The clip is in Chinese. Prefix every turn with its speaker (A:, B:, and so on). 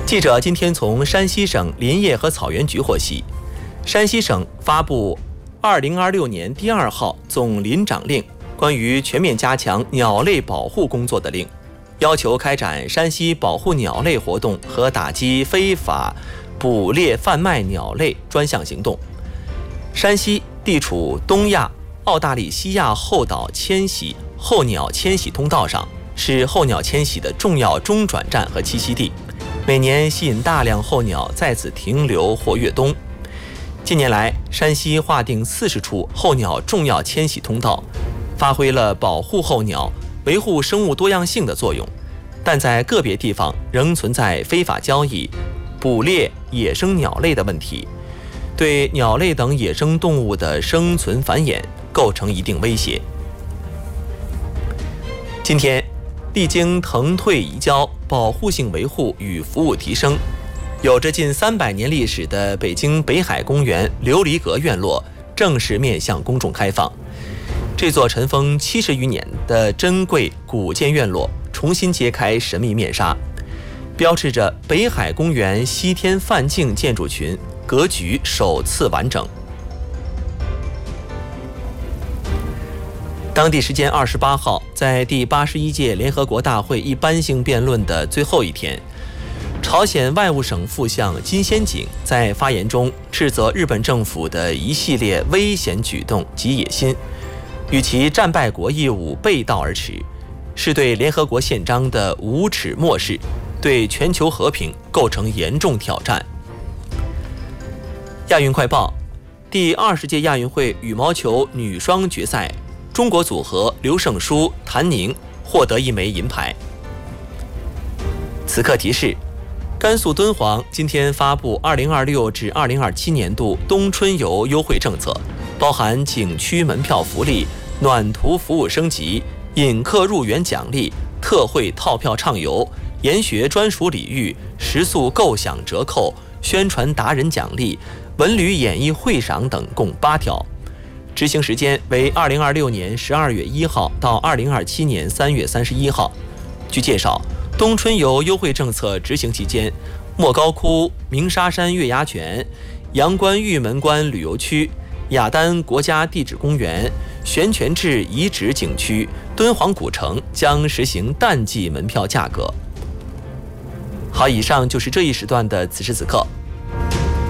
A: 记者今天从山西省林业和草原局获悉，山西省发布2026年第2号总林长令，关于全面加强鸟类保护工作的令，要求开展山西保护鸟类活动和打击非法捕猎贩卖鸟类专项行动。山西地处东亚澳大利西亚候鸟迁徙通道上，是候鸟迁徙的重要中转站和栖息地，每年吸引大量候鸟在此停留或越冬。近年来，山西划定40处候鸟重要迁徙通道，发挥了保护候鸟、维护生物多样性的作用，但在个别地方仍存在非法交易、捕猎野生鸟类的问题，对鸟类等野生动物的生存繁衍构成一定威胁。今天，历经腾退移交、保护性维护与服务提升，有着近300年历史的北京北海公园琉璃阁院落正式面向公众开放。这座尘封70余年的珍贵古建院落重新揭开神秘面纱，标志着北海公园西天梵境建筑群格局首次完整。当地时间28号，在第81届联合国大会一般性辩论的最后一天，朝鲜外务省副相金先景在发言中斥责日本政府的一系列危险举动及野心，与其战败国义务背道而驰，是对联合国宪章的无耻漠视，对全球和平构成严重挑战。亚运快报：第20届亚运会羽毛球女双决赛，中国组合刘胜书、谭宁获得1枚银牌。此刻提示：甘肃敦煌今天发布2026至2027年度冬春游优惠政策，包含景区门票福利、暖途服务升级、引客入园奖励、特惠套票畅游、研学专属礼遇、食宿购享折扣、宣传达人奖励、文旅演艺会赏等共8条。执行时间为2026年12月1号到2027年3月31号。据介绍，冬春游优惠政策执行期间，莫高窟、鸣沙山月牙泉、阳关玉门关旅游区、雅丹国家地质公园、悬泉至遗址景区、敦煌古城将实行淡季门票价格。好，以上就是这一时段的此时此刻。